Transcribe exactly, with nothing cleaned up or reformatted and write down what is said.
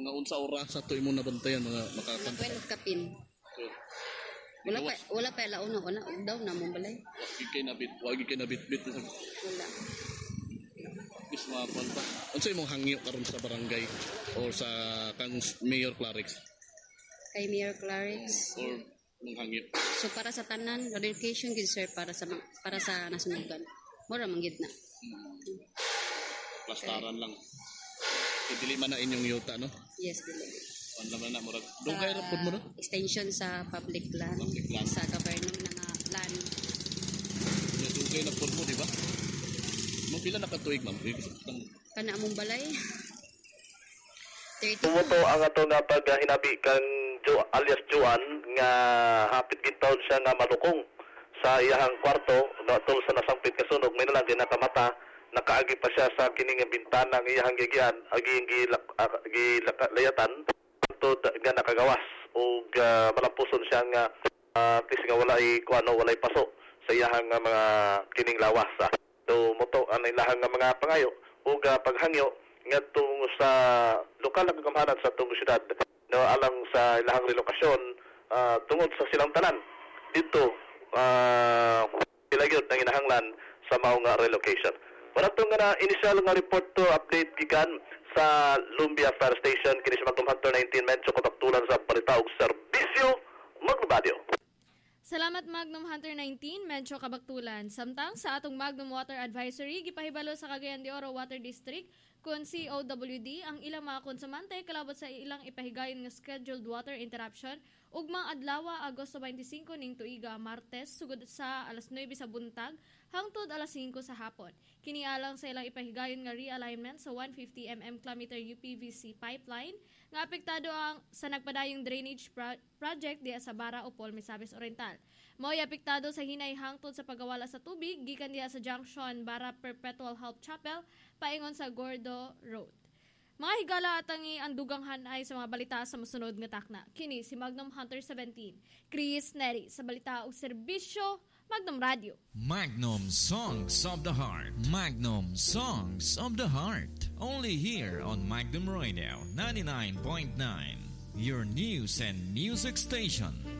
Mga unsa oras sa to imo nabantayan mga makakanta. twelve kapin. So, Wala pa wala pa la una una daw na mo balay. wagi kay nabit, wagi kay nabit-bit sa Wala. is mga kwan pa. Unsa imong hangyo karon sa barangay or sa kang Mayor Clarix Kay Mayor Clarix. or mong hangyo? So para sa tanan, education gid sir para sa ma- para sa nasunugan. Mura man gid na. Plastaran lang. E, dili man na inyong yuta, no? Yes, dili. Ano naman na, murag. Doon kayo rapod mo, no? Extension sa public land, Public land. sa government na nga land. Doon kayo napod mo, di ba? Mong pila nakatuig, ma'am? Kana among balay. thirty Tumuto ang ato nga paghinabi kang Jo, alias Juan nga hapit gitaon siya nga malukong sa iyahang kwarto natol sa nasangpit ka sunog may nalang ginakamata nakaagi pa siya sa kining bintana ng iyahang gigian agi gilak gilayatan tud nga nakagawas ug uh, malampuson siya nga uh, tis nga walay kuano walay paso sa iyahang uh, mga kining lawas ah. So moto ang ilahang nga mga pangayo ug uh, paghangyo ngadtong sa lokal na kagamhanan sa tungod syudad no alang sa ilahang relokasyon uh, tungod sa silang tanan dito uh, sila gyud nang inahanglan sa mao nga relocation. Para tong nga initial nga report to update gikan sa Lumbia Fire Station kini sa Magnum Hunter nineteen medyo kataktulan sa balita og serbisyo magbabadyo. Salamat Magnum Hunter nineteen, medyo kabaktulan. Samtang sa atong Magnum Water Advisory, gipahibalo sa Cagayan de Oro Water District kung C O W D ang ilang mga konsumante kalabot sa ilang ipahigayon nga scheduled water interruption ugmang adlaw Agosto twenty-five ning tuiga Martes sugod sa alas nuwebe sa buntag hangtod alas singko sa hapon. Kini alang sa ilang ipahigayon nga realignment sa one hundred fifty millimeter kilometer U P V C pipeline nga apektado ang sa nagpadayong drainage pro- project diya sa Bara Upol, Misamis Oriental. Mao'y apektado sa hinay hangtod sa pagawala sa tubig gikan diya sa junction Bara Perpetual Help Chapel paingon sa Gordo Road. Mga higala at ang andugang hanay sa mga balita sa masunod nga takna. Kini si Magnum Hunter seventeen, Chris Neri sa balita o serbisyo, Magnum Radio. Magnum Songs of the Heart. Magnum Songs of the Heart. Only here on Magnum Radio ninety-nine point nine. Your news and music station.